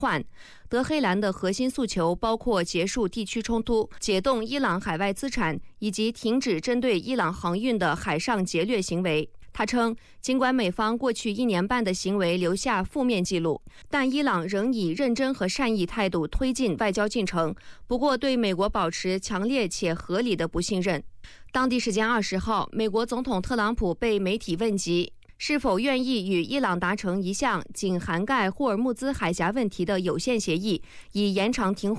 换。德黑兰的核心诉求包括结束地区冲突、解冻伊朗海外资产，以及停止针对伊朗航运的海上劫掠行为。他称，尽管美方过去1年半的行为留下负面记录，但伊朗仍以认真和善意态度推进外交进程，不过对美国保持强烈且合理的不信任。当地时间20号，美国总统特朗普被媒体问及是否愿意与伊朗达成一项仅涵盖霍尔木兹海峡问题的有限协议，以延长停火。